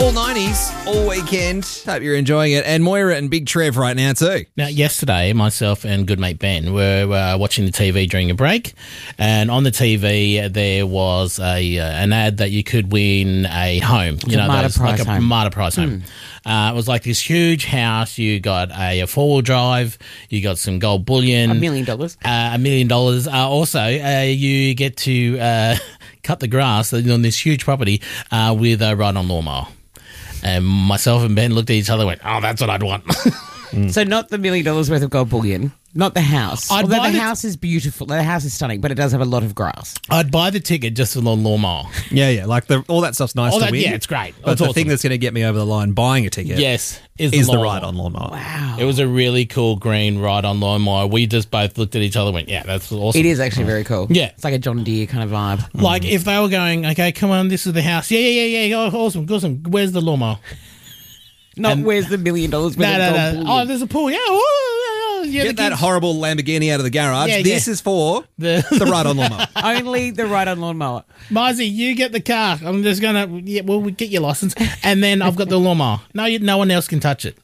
All 90s, all weekend. Hope you're enjoying it. And Moira and Big Trev right now too. Now, yesterday, myself and good mate Ben were watching the TV during a break, and on the TV there was an ad that you could win a home. Marta Price home. Marta Price home. It was like this huge house. You got a four-wheel drive. You got some gold bullion. $1 million. $1 million. Also, you get to cut the grass on this huge property with a ride-on lawnmower. And myself and Ben looked at each other and went, oh, that's what I'd want. So not the $1 million worth of gold bullion, not the house. I'd Although buy the the- house is beautiful. The house is stunning, but it does have a lot of grass. I'd buy the ticket just for the lawnmower. Yeah. Like all that stuff's nice All to that- win. yeah, it's great. But It's the awesome. thing that's going to get me over the line buying a ticket Yes, is the lawnmower. ride-on lawnmower. Wow. It was a really cool green ride-on lawnmower. We just both looked at each other and went, yeah, that's awesome. It is actually very cool. Yeah. It's like a John Deere kind of vibe. Like, if they were going, okay, come on, this is the house. Yeah. Oh, awesome. Where's the lawnmower? Not where's the $1 million worth of gold No. bullion. Oh, there's a pool. Yeah. Oh, yeah. Get that horrible Lamborghini out of the garage. Yeah, This is for the ride-on lawnmower. Only the ride-on lawnmower. Mizey, you get the car. I'm just going to, we'll get your license. And then I've got the lawnmower. No one else can touch it.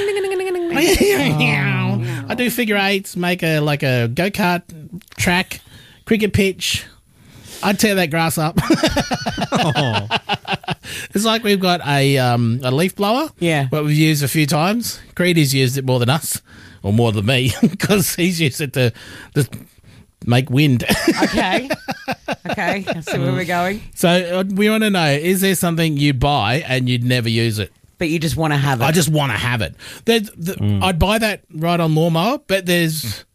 I do figure eights, make a go-kart track, cricket pitch. I'd tear that grass up. It's like we've got a leaf blower. Yeah. What we've used a few times. Creedy's used it more than us, or more than me, because he's used it to make wind. Okay. I see where we're going. So we want to know, is there something you'd buy and you'd never use it? But you just want to have it. I just want to have it. I'd buy that ride-on lawnmower, but there's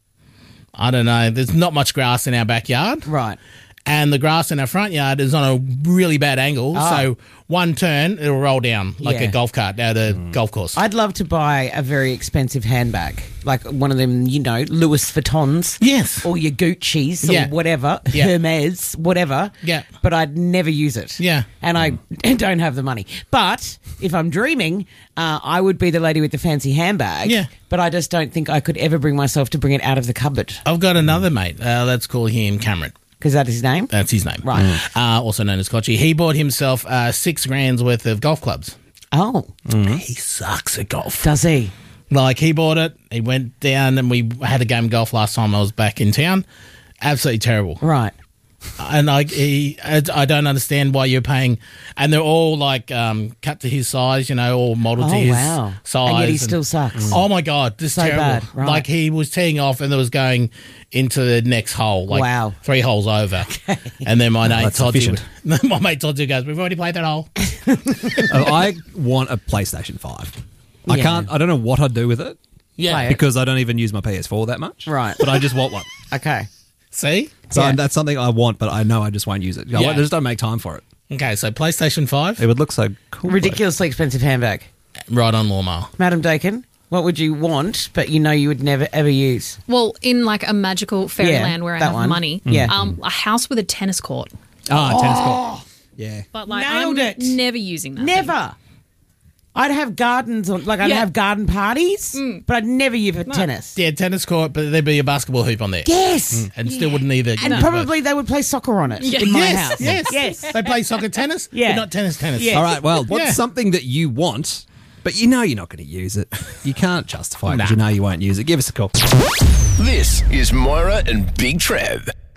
not much grass in our backyard. Right. And the grass in our front yard is on a really bad angle, so one turn, it'll roll down like Yeah. a golf cart down a golf course. I'd love to buy a very expensive handbag, like one of them, Louis Vuittons. Yes. Or your Gucci's or Yeah. whatever, Yeah. Hermes, whatever. Yeah. But I'd never use it. Yeah. And I don't have the money. But if I'm dreaming, I would be the lady with the fancy handbag. Yeah. But I just don't think I could ever bring myself to bring it out of the cupboard. I've got another mate, let's call him Cameron. Because that is his name? That's his name. Right. Also known as Kochi. He bought himself $6,000 worth of golf clubs. Oh. He sucks at golf. Does he? Like, he bought it, he went down, and we had a game of golf last time I was back in town. Absolutely terrible. Right. And I don't understand why you're paying. And they're all cut to his size, all modelled to his size. And yet he still sucks. Oh my God, this is So terrible. bad, right. Like, he was teeing off and it was going into the next hole. Like, Wow. 3 holes over. And then my mate that's told you, sufficient. my mate told you guys, we've already played that hole. I want a PlayStation 5. I Yeah. don't know what I'd do with it Yeah. Play it. because I don't even use my PS4 that much. Right. But I just want one. Okay. See? So Yeah. that's something I want, but I know I just won't use it. Yeah. I just don't make time for it. Okay, so PlayStation 5, It would look so cool. Ridiculously expensive handbag. right on lawnmower. Madam Dakin, what would you want, but you would never, ever use? Well, in like a magical fairyland where I that have one. money, Yeah. a house with a tennis court. Tennis court. Yeah. But like Nailed I'm it. never using that. Never. I'd have gardens, I'd Yeah. have garden parties, but I'd never use it for tennis. Yeah, tennis court, but there'd be a basketball hoop on there. Yes. And still wouldn't either. And probably they would play soccer on it in my house. Yes. They play soccer tennis, Yeah. but not tennis. Yeah. All right, well, what's Yeah. something that you want, but you're not going to use it? You can't justify it because Nah. you know you won't use it. Give us a call. This is Moira and Big Trev.